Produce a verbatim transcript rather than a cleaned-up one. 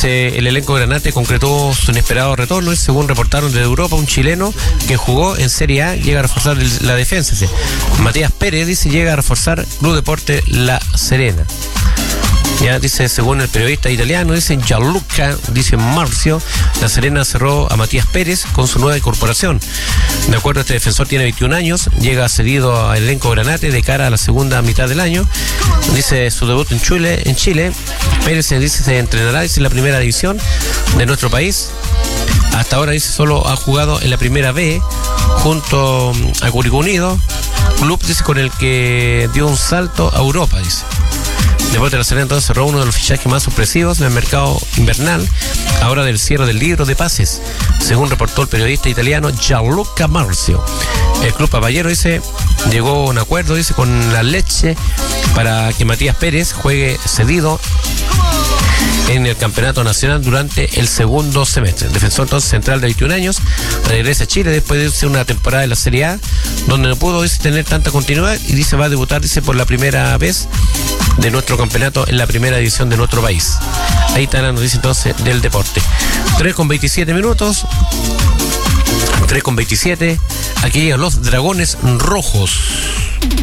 Dice, el elenco granate concretó su inesperado retorno y según reportaron desde Europa, un chileno que jugó en Serie A llega a reforzar la defensa. Dice, Matías Pérez, dice, llega a reforzar Club Deporte La Serena. Ya dice, según el periodista italiano, dice Gianluca, dice Marcio, La Serena cerró a Matías Pérez con su nueva incorporación. De acuerdo, este defensor tiene veintiún años, llega cedido al elenco granate de cara a la segunda mitad del año. Dice, su debut en Chile, en Chile. Pérez dice, se entrenará, dice, en la primera división de nuestro país. Hasta ahora, dice, solo ha jugado en la primera B junto a Curicó Unido, club, dice, con el que dio un salto a Europa, dice. Deportes de La Serena entonces cerró uno de los fichajes más sorpresivos del mercado invernal, ahora del cierre del libro de pases, según reportó el periodista italiano Gianluca Marcio. El club papayero, dice, llegó a un acuerdo, dice, con la Lecce para que Matías Pérez juegue cedido en el campeonato nacional durante el segundo semestre. El defensor entonces central de veintiún años regresa a Chile después de irse una temporada de la Serie A donde no pudo, dice, tener tanta continuidad y dice va a debutar, dice, por la primera vez de nuestro campeonato en la primera división de nuestro país. Ahí está la noticia entonces del deporte. tres con veintisiete minutos. tres con veintisiete. Aquí llegan los Dragones Rojos.